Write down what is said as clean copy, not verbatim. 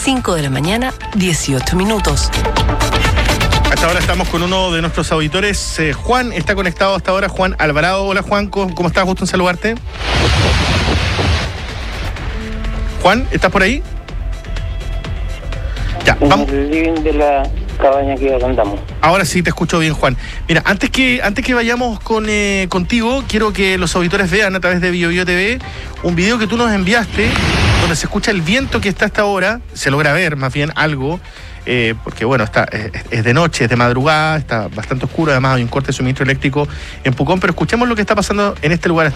5 de la mañana, 18 minutos. Hasta ahora estamos con uno de nuestros auditores. Juan está conectado hasta ahora, Juan Alvarado. Hola Juan, ¿cómo estás? Gusto en saludarte. Juan, ¿estás por ahí? Ya, vamos. En el living de la cabaña que andamos. Ahora sí te escucho bien, Juan. Mira, antes que vayamos contigo, quiero que los auditores vean a través de BioBio TV un video que tú nos enviaste, donde se escucha el viento que está hasta ahora, se logra ver más bien algo, porque bueno, es de noche, es de madrugada, está bastante oscuro, además hay un corte de suministro eléctrico en Pucón, pero escuchemos lo que está pasando en este lugar